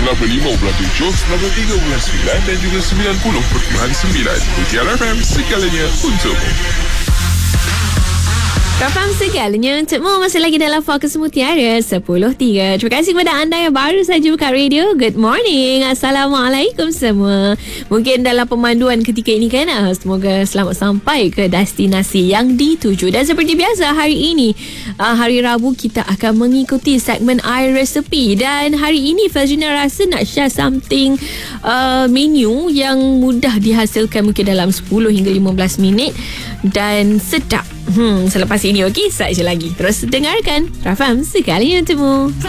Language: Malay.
98.7, 93.9 dan juga 90.9 Mutiara FM, segalanya untukmu. Faham segalanya untukmu. Masih lagi dalam Fokus Mutiara 10.3. Terima kasih kepada anda yang baru saja buka radio. Good morning. Assalamualaikum semua. Mungkin dalam pemanduan ketika ini kan, semoga selamat sampai ke destinasi yang dituju. Dan seperti biasa hari ini, hari Rabu, kita akan mengikuti segmen Air Resepi. Dan hari ini Fazrina rasa nak share something, menu yang mudah dihasilkan mungkin dalam 10 hingga 15 minit dan sedap. Selepas ini, okey, saja lagi. Terus dengarkan Rafam segalanya untukmu.